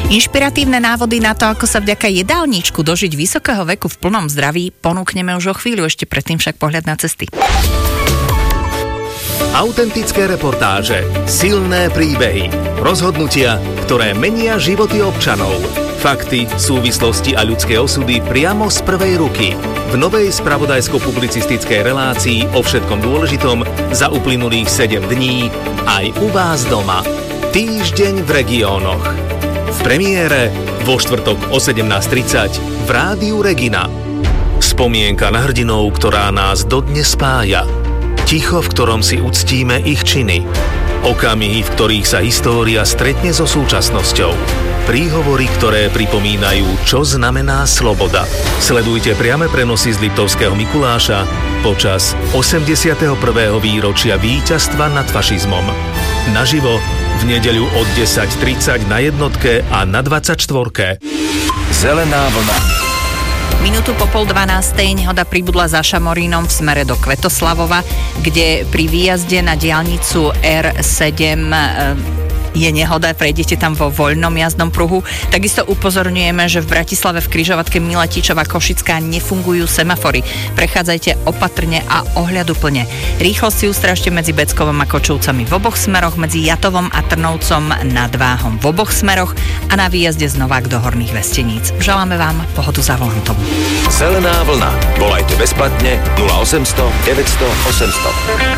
Inšpiratívne návody na to, ako sa vďaka jedálničku dožiť vysokého veku v plnom zdraví, ponúkneme už o chvíľu, ešte predtým však pohľad na cesty. Autentické reportáže, silné príbehy, rozhodnutia, ktoré menia životy občanov. Fakty, súvislosti a ľudské osudy priamo z prvej ruky. V novej spravodajsko-publicistickej relácii o všetkom dôležitom za uplynulých 7 dní aj u vás doma. Týždeň v regiónoch. V premiére vo štvrtok o 17:30 v Rádiu Regina. Spomienka na hrdinov, ktorá nás dodnes spája. Ticho, v ktorom si uctíme ich činy. Okamihy, v ktorých sa história stretne so súčasnosťou. Príhovory, ktoré pripomínajú, čo znamená sloboda. Sledujte priame prenosy z Liptovského Mikuláša počas 81. výročia víťazstva nad fašizmom. Naživo v nedeľu od 10:30 na jednotke a na 24. Zelená vlna. Minútu po 11:30 nehoda pribudla za Šamorínom v smere do Kvetoslavova, kde pri výjazde na diaľnicu R7 je nehoda, prejdete tam vo voľnom jazdnom pruhu. Takisto upozorňujeme, že v Bratislave v križovatke Miletičova Košická nefungujú semafory. Prechádzajte opatrne a ohľaduplne. Rýchlosť si ustrážte medzi Beckovom a Kočovcami v oboch smeroch, medzi Jatovom a Trnovcom nad Váhom v oboch smeroch a na výjazde z Novák do Horných Vesteníc. Želáme vám pohodu za volantom. Zelená vlna. Volajte bezplatne 0800 900 800.